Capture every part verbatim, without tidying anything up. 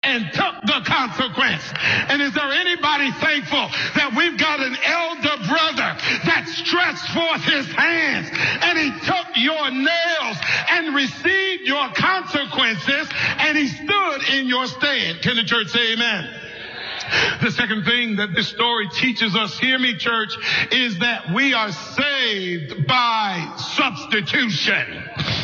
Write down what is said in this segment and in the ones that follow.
and took the consequence. And is there anybody thankful that we've got an elder brother that stretched forth his hands and he took your nails and received your consequences and he stood in your stead? Can the church say amen? The second thing that this story teaches us, hear me, church, is that we are saved by substitution.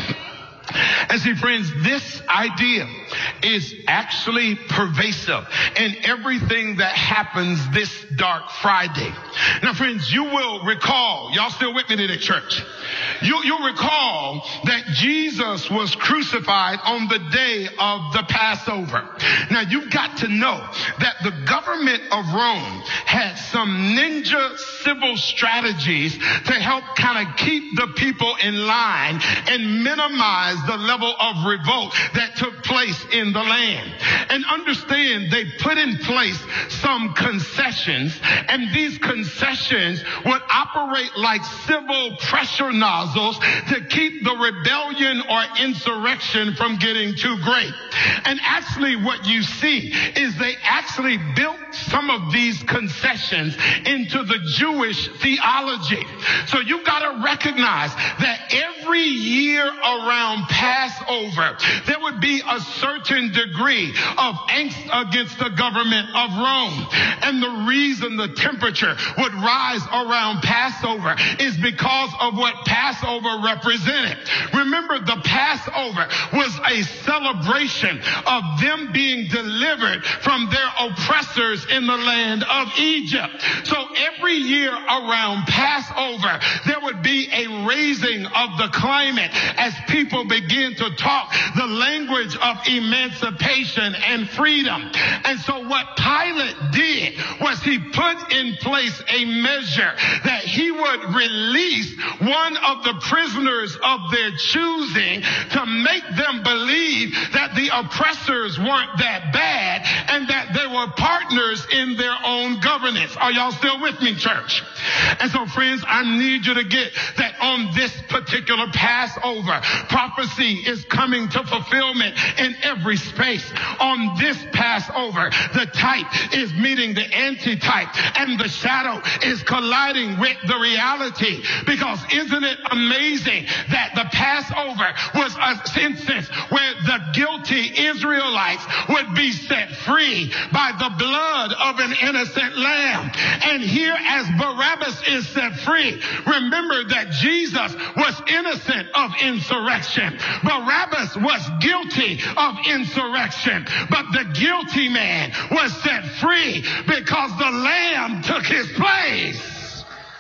And see, friends, this idea is actually pervasive in everything that happens this dark Friday. Now, friends, you will recall, y'all still with me today, church? You, you'll recall that Jesus was crucified on the day of the Passover. Now, you've got to know that the government of Rome had some ninja civil strategies to help kind of keep the people in line and minimize the level of revolt that took place in the land. And understand, they put in place some concessions, and these concessions would operate like civil pressure nozzles to keep the rebellion or insurrection from getting too great. And actually what you see is they actually built some of these concessions into the Jewish theology. So you got to recognize that every year around Passover, there would be a certain degree of angst against the government of Rome. And the reason the temperature would rise around Passover is because of what Passover represented. Remember, the Passover was a celebration of them being delivered from their oppressors in the land of Egypt. So every year around Passover, there would be a raising of the climate as people begin to talk the language of emancipation and freedom. And so what Pilate did was he put in place a measure that he would release one of the prisoners of their choosing to make them believe that the oppressors weren't that bad and that they were partners in their own governance. Are y'all still with me, church? And so, friends, I need you to get that on this particular Passover, prophecy is coming to fulfillment in every space. On this Passover, the type is meeting the antitype, and the shadow is colliding with the reality. Because isn't it amazing that the Passover was an instance where the guilty Israelites would be set free by the blood of an innocent lamb. And here, as Barabbas is set free, remember that Jesus was innocent of insurrection. Barabbas was guilty of insurrection, but the guilty man was set free because the lamb took his place.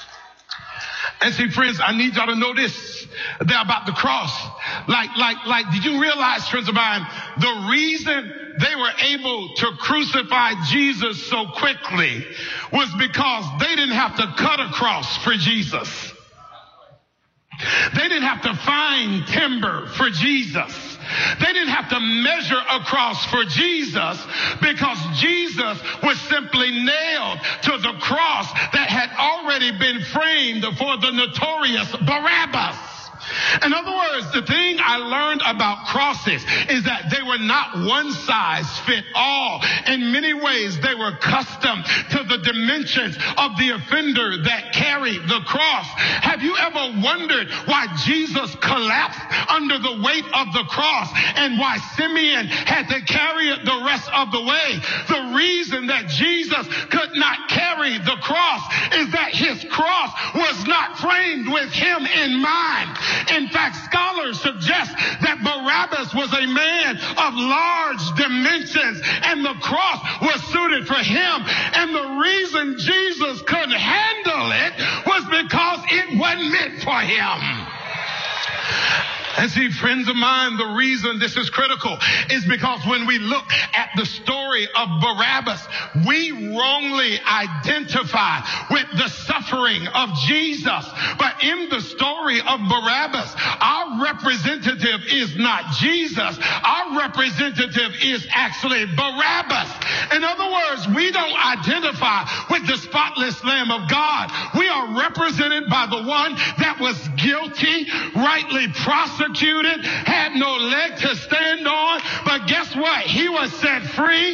And see, friends, I need y'all to know this. They're about the cross. Like, like, like, did you realize, friends of mine, the reason they were able to crucify Jesus so quickly was because they didn't have to cut a cross for Jesus. They didn't have to find timber for Jesus. They didn't have to measure a cross for Jesus, because Jesus was simply nailed to the cross that had already been framed for the notorious Barabbas. In other words, the thing I learned about crosses is that they were not one size fit all. In many ways, they were custom to the dimensions of the offender that carried the cross. Have you ever wondered why Jesus collapsed under the weight of the cross and why Simeon had to carry it the rest of the way? The reason that Jesus could not carry the cross is that his cross was not framed with him in mind. In fact, scholars suggest that Barabbas was a man of large dimensions, and the cross was suited for him. And the reason Jesus couldn't handle it was because it wasn't meant for him. And see, friends of mine, the reason this is critical is because when we look at the story of Barabbas, we wrongly identify with the suffering of Jesus. But in the story of Barabbas, our representative is not Jesus. Our representative is actually Barabbas. In other words, we don't identify with the spotless Lamb of God. We are represented by the one that was guilty, rightly prosecuted, had no leg to stand on, but guess what? He was set free